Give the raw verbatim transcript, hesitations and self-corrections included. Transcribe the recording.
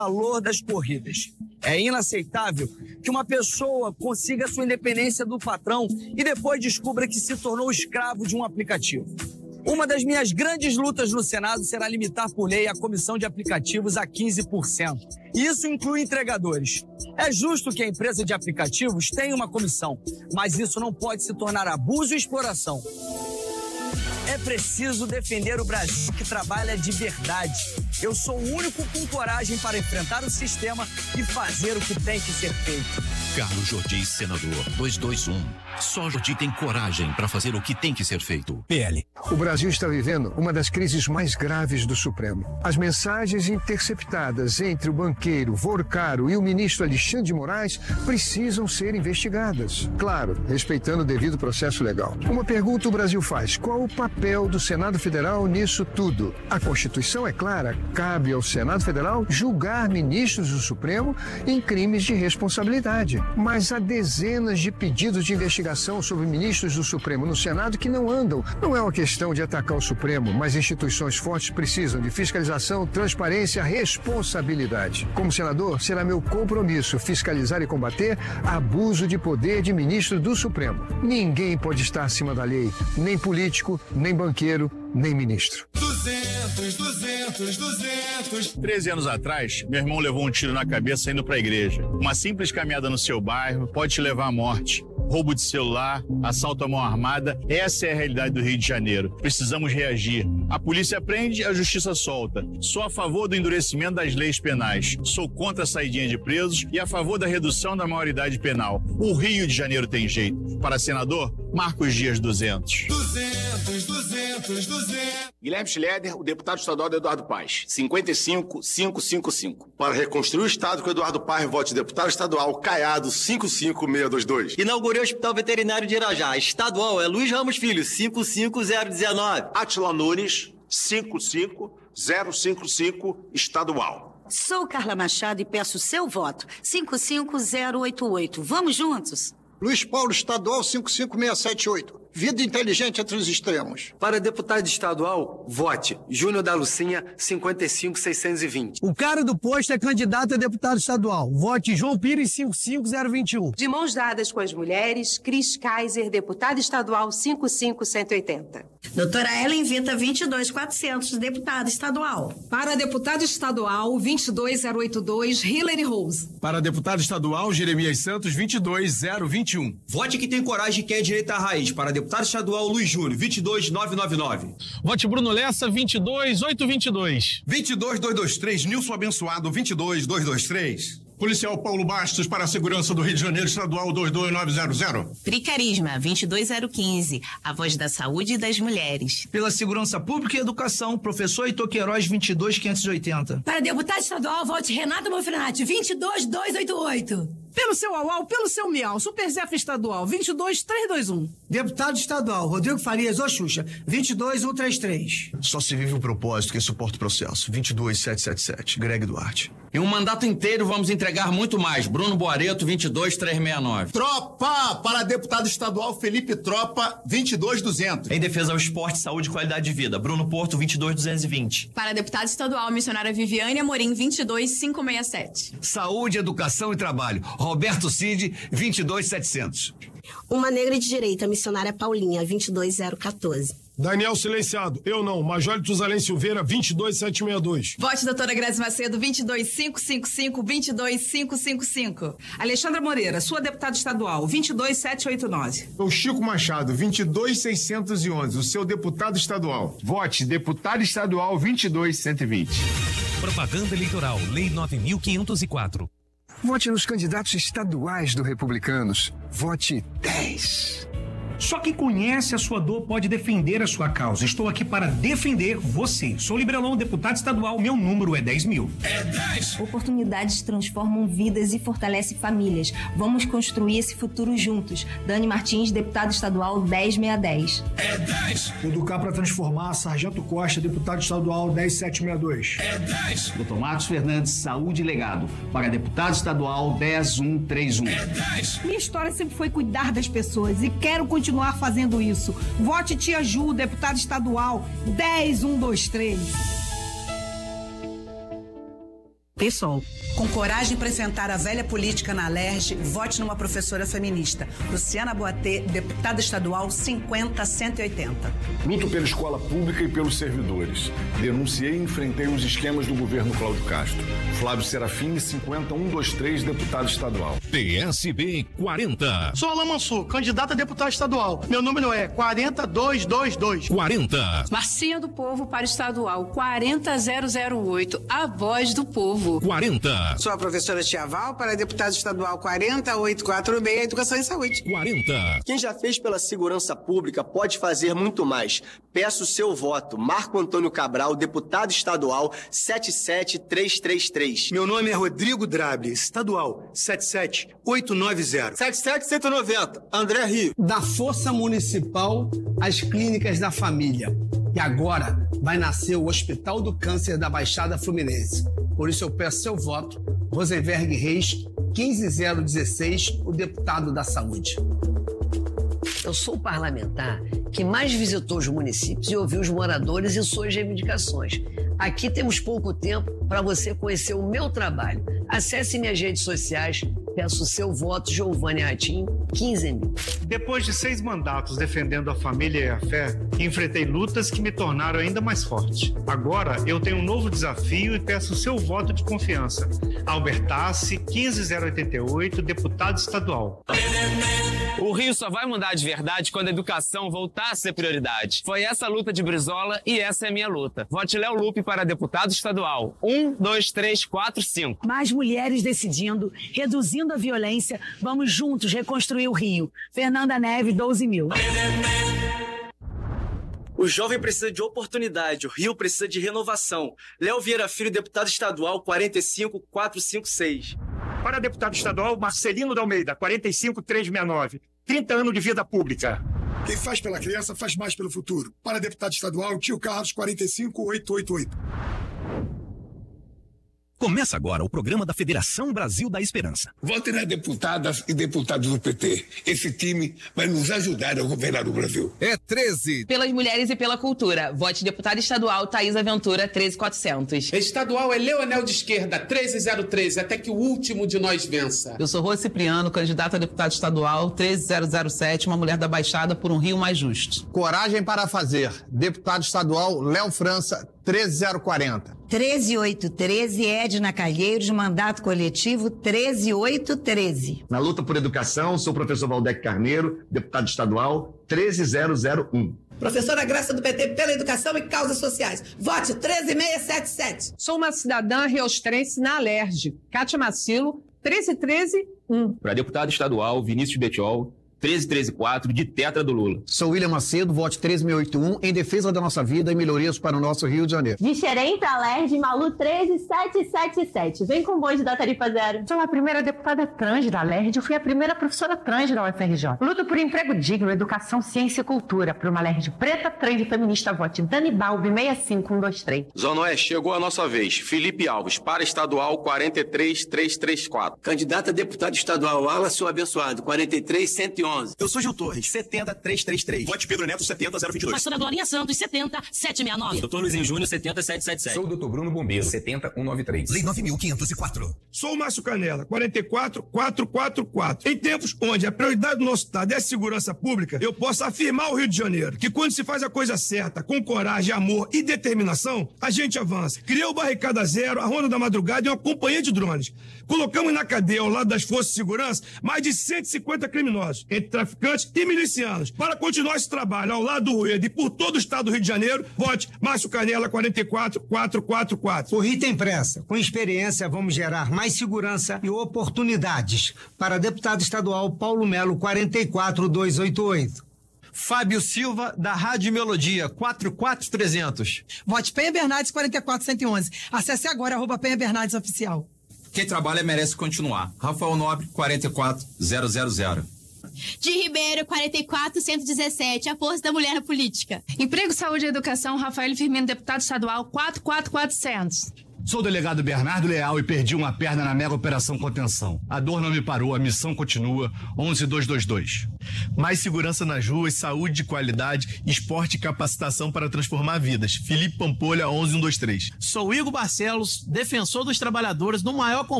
valor das corridas. É inaceitável que uma pessoa consiga sua independência do patrão e depois descubra que se tornou escravo de um aplicativo. Uma das minhas grandes lutas no Senado será limitar por lei a comissão de aplicativos a quinze por cento. Isso inclui entregadores. É justo que a empresa de aplicativos tenha uma comissão, mas isso não pode se tornar abuso e exploração. É preciso defender o Brasil que trabalha de verdade. Eu sou o único com coragem para enfrentar o sistema e fazer o que tem que ser feito. Carlos Jordi, senador, duzentos e vinte e um. Só Jordi tem coragem para fazer o que tem que ser feito. P L. O Brasil está vivendo uma das crises mais graves do Supremo. As mensagens interceptadas entre o banqueiro Vorcaro e o ministro Alexandre de Moraes precisam ser investigadas. Claro, respeitando o devido processo legal. Uma pergunta o Brasil faz: qual o papel do Senado Federal nisso tudo? A Constituição é clara, cabe ao Senado Federal julgar ministros do Supremo em crimes de responsabilidade. Mas há dezenas de pedidos de investigação sobre ministros do Supremo no Senado que não andam. Não é uma questão de atacar o Supremo, mas instituições fortes precisam de fiscalização, transparência, responsabilidade. Como senador, será meu compromisso fiscalizar e combater abuso de poder de ministro do Supremo. Ninguém pode estar acima da lei, nem político, nem banqueiro, nem ministro. duzentos, duzentos, duzentos. treze anos atrás, meu irmão levou um tiro na cabeça indo pra igreja. Uma simples caminhada no seu bairro pode te levar à morte. Roubo de celular, assalto à mão armada, essa é a realidade do Rio de Janeiro. Precisamos reagir. A polícia prende, a justiça solta. Sou a favor do endurecimento das leis penais. Sou contra a saidinha de presos e a favor da redução da maioridade penal. O Rio de Janeiro tem jeito. Para senador, Marcos Dias duzentos. duzentos, duzentos, duzentos. Guilherme Schleder, o deputado estadual do Eduardo Paes, cinquenta e cinco mil quinhentos e cinquenta e cinco. Para reconstruir o estado com o Eduardo Paes, vote deputado estadual Caiado cinco cinco seis dois dois. Inaugurei o Hospital Veterinário de Irajá. Estadual é Luiz Ramos Filho, cinco cinco zero um nove. Atila Nunes, cinco cinco zero cinco cinco, estadual. Sou Carla Machado e peço seu voto, cinco cinco zero oito oito. Vamos juntos? Luiz Paulo, estadual cinco cinco seis sete oito. Vida inteligente entre os extremos. Para deputado estadual, vote Júnior da Lucinha, cinquenta e cinco mil seiscentos e vinte. O cara do posto é candidato a deputado estadual. Vote João Pires, cinco cinco zero dois um. De mãos dadas com as mulheres, Cris Kaiser, deputado estadual cinco cinco cento e oitenta. Doutora Ellen Vita, vinte e dois mil e quatrocentos, deputada estadual. Para deputado estadual, vinte e dois mil oitenta e dois, Hillary Rose. Para deputado estadual, Jeremias Santos, vinte e dois mil vinte e um. Vote que tem coragem e quer direito à raiz. Para deputado estadual, Luiz Júnior, vinte e dois mil novecentos e noventa e nove. Vote Bruno Lessa, vinte e dois mil oitocentos e vinte e dois. vinte e dois mil duzentos e vinte e três, Nilson Abençoado, vinte e dois mil duzentos e vinte e três. Policial Paulo Bastos para a segurança do Rio de Janeiro, estadual dois dois nove zero zero. Pricarisma, vinte e dois mil quinze, a voz da saúde e das mulheres. Pela segurança pública e educação, professor Heitor Queiroz, vinte e dois mil quinhentos e oitenta. Para deputado estadual, vote Renata Monfrenati, vinte e dois mil duzentos e oitenta e oito. Pelo seu Auau, pelo seu Miau, Superzef estadual, vinte e dois mil trezentos e vinte e um. Deputado estadual, Rodrigo Farias, ô Xuxa, vinte e dois mil cento e trinta e três. Só se vive o propósito, quem suporta o processo, vinte e dois mil setecentos e setenta e sete, Greg Duarte. Em um mandato inteiro vamos entregar muito mais. Bruno Boareto, vinte e dois mil trezentos e sessenta e nove. Tropa! Para deputado estadual, Felipe Tropa, vinte e dois mil duzentos. Em defesa ao esporte, saúde e qualidade de vida. Bruno Porto, vinte e dois mil duzentos e vinte. Para deputado estadual, missionária Viviane Amorim, vinte e dois mil quinhentos e sessenta e sete. Saúde, educação e trabalho. Roberto Cid, vinte e dois mil e setecentos. Uma negra de direita, missionária Paulinha, vinte e dois mil quatorze. Daniel Silenciado, eu não. Major Tuzalém Silveira, vinte e dois mil setecentos e sessenta e dois. Vote doutora Grazi Macedo, vinte e dois mil quinhentos e cinquenta e cinco, vinte e dois mil quinhentos e cinquenta e cinco. Alexandra Moreira, sua deputada estadual, vinte e dois mil setecentos e oitenta e nove. O Chico Machado, vinte e dois mil seiscentos e onze, o seu deputado estadual. Vote deputado estadual, vinte e dois mil cento e vinte. Propaganda Eleitoral, Lei nove mil quinhentos e quatro. Vote nos candidatos estaduais do Republicanos. Vote dez. Só quem conhece a sua dor pode defender a sua causa. Estou aqui para defender você. Sou Librelon, deputado estadual. Meu número é dez mil. É dez. Oportunidades transformam vidas e fortalecem famílias. Vamos construir esse futuro juntos. Dani Martins, deputado estadual, dez mil seiscentos e dez. É dez. Educar para transformar, Sargento Costa, deputado estadual, dez mil setecentos e sessenta e dois. É dez. doutor Marcos Fernandes, Saúde e Legado. Para deputado estadual, dez mil cento e trinta e um. É dez. Minha história sempre foi cuidar das pessoas e quero continuar continuar fazendo isso. Vote Tia Ju, deputada estadual, dez mil cento e vinte e três. PSOL. Com coragem para enfrentar a velha política na Alerj, vote numa professora feminista. Luciana Boatê, deputada estadual cinquenta cento e oitenta. Luto pela escola pública e pelos servidores. Denunciei e enfrentei os esquemas do governo Cláudio Castro. Flávio Serafim, cinquenta, cento e vinte e três, deputado estadual. P S B quarenta. Sou Alain Mansur, candidato a deputado estadual. Meu número é quarenta mil duzentos e vinte e dois. quarenta. Marcinha do Povo para o estadual quarenta mil e oito. A voz do povo. quarenta. Sou a professora Tia Val para deputado estadual quarenta mil oitocentos e quarenta e seis, Educação e Saúde. quarenta. Quem já fez pela segurança pública pode fazer muito mais. Peço o seu voto. Marco Antônio Cabral, deputado estadual sete sete três três três. Meu nome é Rodrigo Drable, estadual sete sete oito nove zero. sete sete cento e noventa, André Rio. Da Força Municipal às Clínicas da Família. E agora vai nascer o Hospital do Câncer da Baixada Fluminense. Por isso eu peço seu voto, Rosenberg Reis, quinze mil dezesseis, o deputado da Saúde. Eu sou o parlamentar que mais visitou os municípios e ouviu os moradores e suas reivindicações. Aqui temos pouco tempo para você conhecer o meu trabalho. Acesse minhas redes sociais, peço o seu voto, Giovanni Ratinho, quinze mil. Depois de seis mandatos defendendo a família e a fé, enfrentei lutas que me tornaram ainda mais forte. Agora eu tenho um novo desafio e peço o seu voto de confiança. Albert Tassi, quinze mil oitenta e oito, deputado estadual. O Rio só vai mudar de verdade quando a educação voltar a ser prioridade. Foi essa a luta de Brizola e essa é a minha luta. Vote Léo Lupe para deputado estadual. Um, dois, três, quatro, cinco. Mais mulheres decidindo, reduzindo a violência. Vamos juntos reconstruir o Rio. Fernanda Neves, doze mil. O jovem precisa de oportunidade, o Rio precisa de renovação. Léo Vieira Filho, deputado estadual, quarenta e cinco mil quatrocentos e cinquenta e seis. Para deputado estadual, Marcelino da Almeida, quarenta e cinco mil trezentos e sessenta e nove. trinta anos de vida pública. Quem faz pela criança faz mais pelo futuro. Para deputado estadual, Tio Carlos, quarenta e cinco mil oitocentos e oitenta e oito. Começa agora o programa da Federação Brasil da Esperança. Vote nas deputadas e deputados do P T. Esse time vai nos ajudar a governar o Brasil. É treze. Pelas mulheres e pela cultura. Vote deputado estadual Thaisa Ventura, treze mil e quatrocentos. Estadual é Leonel de Esquerda, treze mil treze, até que o último de nós vença. Eu sou Rô Cipriano, candidato a deputado estadual, treze mil sete, uma mulher da Baixada por um Rio mais justo. Coragem para fazer. Deputado estadual Léo França, treze mil quarenta. treze mil oitocentos e treze, Edna Calheiros, mandato coletivo treze mil oitocentos e treze. Na luta por educação, sou o professor Valdec Carneiro, deputado estadual treze mil um. Professora Graça do P T pela educação e causas sociais. Vote treze mil seiscentos e setenta e sete. Sou uma cidadã riostrense na Alerj. Cátia Macilo, treze mil e treze, um. Para deputado estadual, Vinícius Betiol, treze mil e treze, quatro, de tetra do Lula. Sou William Macedo, vote treze mil oitenta e um, em defesa da nossa vida e melhorias para o nosso Rio de Janeiro. De Xerém para Alerj, Malu treze mil setecentos e setenta e sete. Vem com o bonde da tarifa zero. Sou a primeira deputada trans da Alerj, eu fui a primeira professora trans da U F R J. Luto por emprego digno, educação, ciência e cultura. Por uma Alerj preta, trans e feminista, vote Dani Balbi, sessenta e cinco mil cento e vinte e três. Zona Oeste, chegou a nossa vez. Felipe Alves, para estadual, quarenta e três mil trezentos e trinta e quatro. Candidato a deputado estadual, Alas, abençoado, quarenta e três mil cento e onze. Eu sou Gil Torres, setenta mil trezentos e trinta e três. Vote Pedro Neto, setenta mil vinte e dois. Pastora Glorinha Santos, setenta mil setecentos e sessenta e nove. Doutor Luizinho Júnior, setenta mil setecentos e setenta e sete. Sou o doutor Bruno Bombeiro, setenta mil cento e noventa e três. Lei nove mil quinhentos e quatro. Sou o Márcio Canela, quarenta e quatro mil quatrocentos e quarenta e quatro. Em tempos onde a prioridade do nosso estado é a segurança pública, eu posso afirmar ao Rio de Janeiro que quando se faz a coisa certa, com coragem, amor e determinação, a gente avança. Criou o Barricada Zero, a Ronda da Madrugada e uma companhia de drones. Colocamos na cadeia, ao lado das forças de segurança, mais de cento e cinquenta criminosos, entre traficantes e milicianos. Para continuar esse trabalho ao lado do Rueda e por todo o estado do Rio de Janeiro, vote Márcio Canela, quarenta e quatro mil quatrocentos e quarenta e quatro. O Rio tem pressa. Com experiência, vamos gerar mais segurança e oportunidades. Para deputado estadual Paulo Melo, quarenta e quatro mil duzentos e oitenta e oito. Fábio Silva, da Rádio Melodia, quarenta e quatro mil trezentos. Vote Penha Bernardes, quarenta e quatro mil cento e onze. Acesse agora, arroba Penha Bernardes Oficial. Quem trabalha merece continuar. Rafael Nobre, quarenta e quatro mil. De Ribeiro, quarenta e quatro mil cento e dezessete, a força da mulher na política. Emprego, saúde e educação, Rafael Firmino, deputado estadual, quatro mil quatrocentos. Sou o delegado Bernardo Leal e perdi uma perna na mega operação contenção. A dor não me parou, a missão continua. onze dois dois dois. Mais segurança nas ruas, saúde de qualidade, esporte e capacitação para transformar vidas. Felipe Pampolha, onze um dois três. Sou Igor Barcelos, defensor dos trabalhadores no maior